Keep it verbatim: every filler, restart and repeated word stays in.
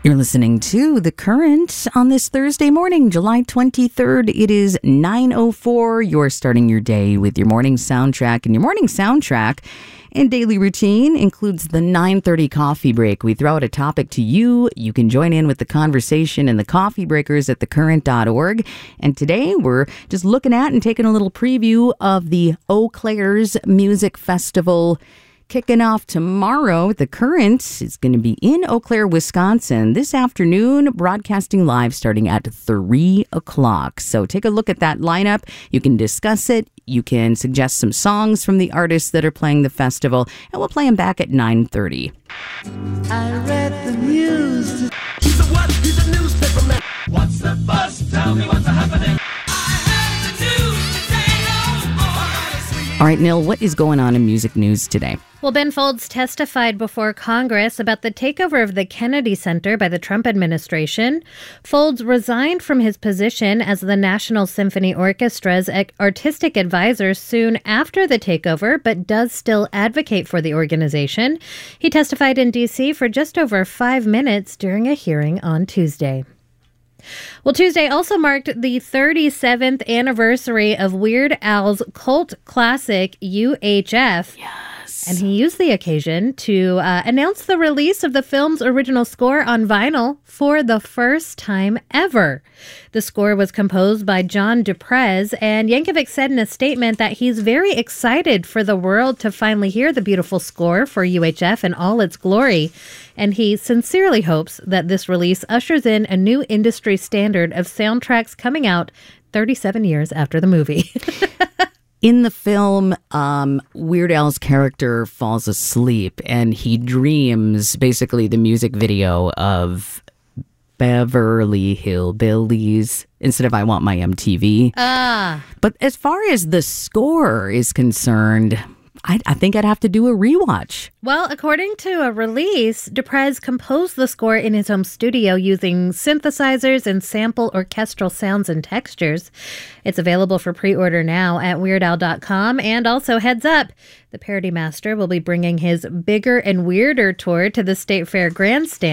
You're listening to The Current on this Thursday morning, July twenty-third. It is nine oh four. You're starting your day with your morning soundtrack. And your morning soundtrack and daily routine includes the nine thirty coffee break. We throw out a topic to you. You can join in with the conversation in the coffee breakers at the current dot org. And today we're just looking at and taking a little preview of the Eau Claire's Music Festival. Kicking off tomorrow, The Current is going to be in Eau Claire, Wisconsin this afternoon, broadcasting live starting at three o'clock. So take a look at that lineup. You can discuss it. You can suggest some songs from the artists that are playing the festival, and we'll play them back at nine thirty. I read the news. He's a what? He's a newspaper man. What's the buzz? Tell me what's happening. All right, Neil, what is going on in music news today? Well, Ben Folds testified before Congress about the takeover of the Kennedy Center by the Trump administration. Folds resigned from his position as the National Symphony Orchestra's artistic advisor soon after the takeover, but does still advocate for the organization. He testified in D C for just over five minutes during a hearing on Tuesday. Well, Tuesday also marked the thirty-seventh anniversary of Weird Al's cult classic U H F. Yes. And he used the occasion to uh, announce the release of the film's original score on vinyl for the first time ever. The score was composed by John Duprez, and Yankovic said in a statement that he's very excited for the world to finally hear the beautiful score for U H F in all its glory. And he sincerely hopes that this release ushers in a new industry standard of soundtracks coming out thirty-seven years after the movie. In the film, um, Weird Al's character falls asleep and he dreams, basically, the music video of Beverly Hillbillies instead of I Want My M T V. Ah. But as far as the score is concerned, I, I think I'd have to do a rewatch. Well, according to a release, Duprez composed the score in his home studio using synthesizers and sample orchestral sounds and textures. It's available for pre-order now at weird al dot com. And also, heads up, the Parody Master will be bringing his Bigger and Weirder tour to the State Fair Grandstand